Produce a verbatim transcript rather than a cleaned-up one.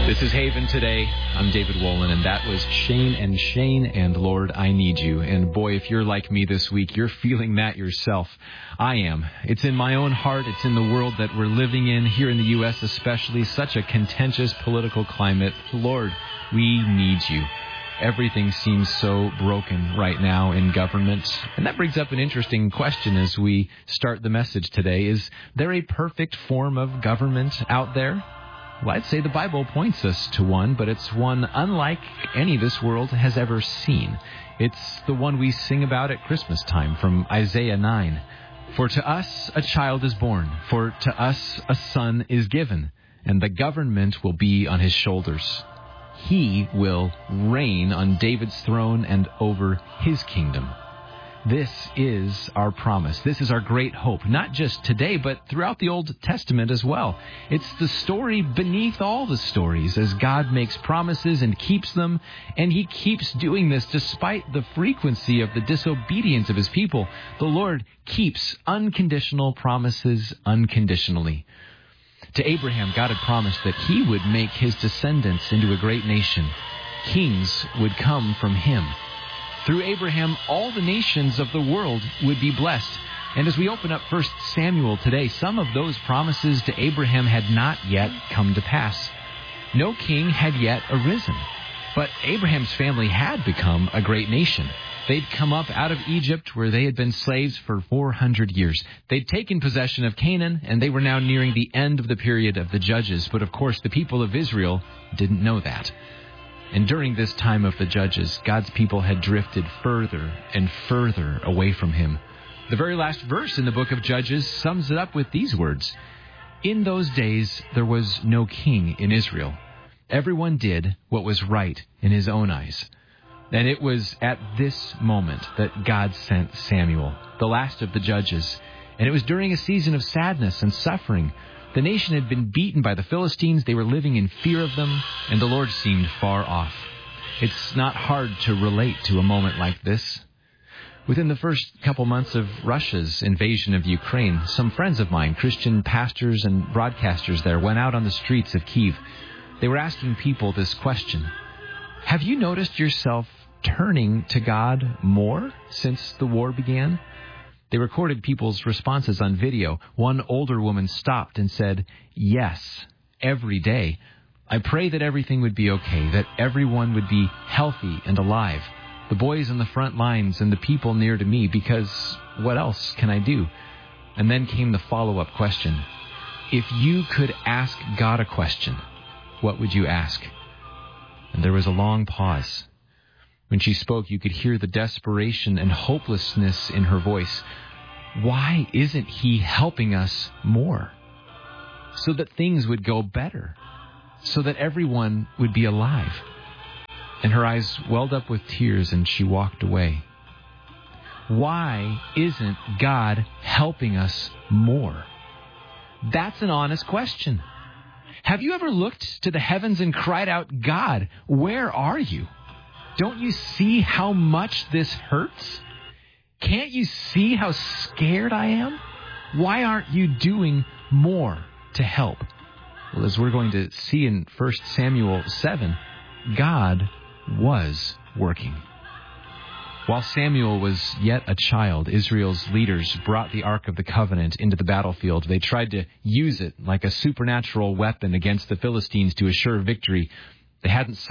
This is Haven Today. I'm David Wolin, and that was Shane and Shane and Lord, I Need You. And boy, if you're like me this week, you're feeling that yourself. I am. It's in my own heart. It's in the world that we're living in, here in the U S especially, such a contentious political climate. Lord, we need you. Everything seems so broken right now in government. And that brings up an interesting question as we start the message today. Is there a perfect form of government out there? Well, I'd say the Bible points us to one, but it's one unlike any this world has ever seen. It's the one we sing about at Christmas time from Isaiah nine. For to us a child is born, for to us a son is given, and the government will be on his shoulders. He will reign on David's throne and over his kingdom. This is our promise. This is our great hope, not just today, but throughout the Old Testament as well. It's the story beneath all the stories as God makes promises and keeps them, and he keeps doing this despite the frequency of the disobedience of his people. The Lord keeps unconditional promises unconditionally. To Abraham, God had promised that he would make his descendants into a great nation. Kings would come from him. Through Abraham, all the nations of the world would be blessed. And as we open up First Samuel today, some of those promises to Abraham had not yet come to pass. No king had yet arisen. But Abraham's family had become a great nation. They'd come up out of Egypt where they had been slaves for four hundred years. They'd taken possession of Canaan, and they were now nearing the end of the period of the Judges. But of course, the people of Israel didn't know that. And during this time of the Judges, God's people had drifted further and further away from him. The very last verse in the book of Judges sums it up with these words. In those days, there was no king in Israel. Everyone did what was right in his own eyes. And it was at this moment that God sent Samuel, the last of the judges. And it was during a season of sadness and suffering. The nation had been beaten by the Philistines. They were living in fear of them, and the Lord seemed far off. It's not hard to relate to a moment like this. Within the first couple months of Russia's invasion of Ukraine, some friends of mine, Christian pastors and broadcasters there, went out on the streets of Kyiv. They were asking people this question. Have you noticed yourself turning to God more since the war began? They recorded people's responses on video. One older woman stopped and said, yes, every day. I pray that everything would be okay, that everyone would be healthy and alive. The boys on the front lines and the people near to me, because what else can I do? And then came the follow-up question. If you could ask God a question, what would you ask? And there was a long pause. When she spoke, you could hear the desperation and hopelessness in her voice. Why isn't he helping us more? So that things would go better. So that everyone would be alive. And her eyes welled up with tears and she walked away. Why isn't God helping us more? That's an honest question. Have you ever looked to the heavens and cried out, God, where are you? Don't you see how much this hurts? Can't you see how scared I am? Why aren't you doing more to help? Well, as we're going to see in First Samuel seven, God was working. While Samuel was yet a child, Israel's leaders brought the Ark of the Covenant into the battlefield. They tried to use it like a supernatural weapon against the Philistines to assure victory. They hadn't